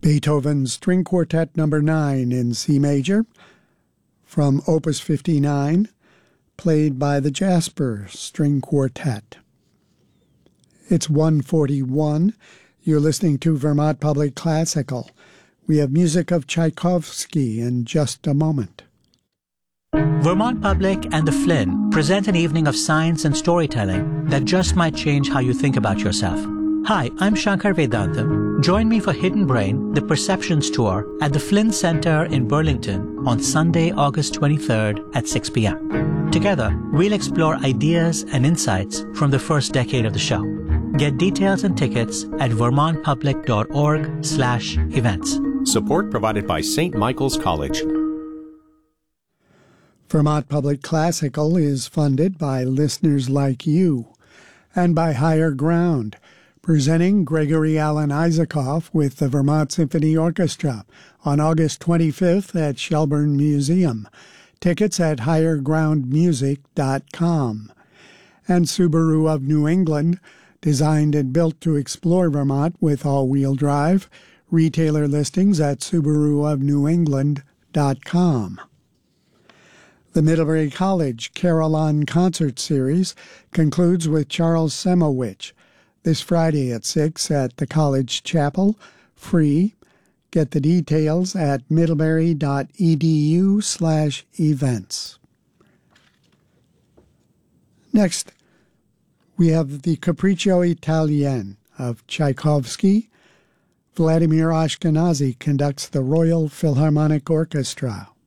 Beethoven's String Quartet No. 9 in C major from Opus 59, played by the Jasper String Quartet. It's 1:41. You're listening to Vermont Public Classical. We have music of Tchaikovsky in just a moment. Vermont Public and the Flynn present an evening of science and storytelling that just might change how you think about yourself. Hi, I'm Shankar Vedantam. Join me for Hidden Brain, the Perceptions Tour at the Flynn Center in Burlington on Sunday, August 23rd at 6 p.m. Together, we'll explore ideas and insights from the first decade of the show. Get details and tickets at vermontpublic.org/events. Support provided by St. Michael's College. Vermont Public Classical is funded by listeners like you and by Higher Ground, presenting Gregory Alan Isakov with the Vermont Symphony Orchestra on August 25th at Shelburne Museum. Tickets at highergroundmusic.com. And Subaru of New England, designed and built to explore Vermont with all-wheel drive. Retailer listings at subaruofnewengland.com. The Middlebury College Carillon Concert Series concludes with Charles Semowich this Friday at 6 at the College Chapel, free. Get the details at middlebury.edu/events. Next, we have the Capriccio Italien of Tchaikovsky. Vladimir Ashkenazy conducts the Royal Philharmonic Orchestra.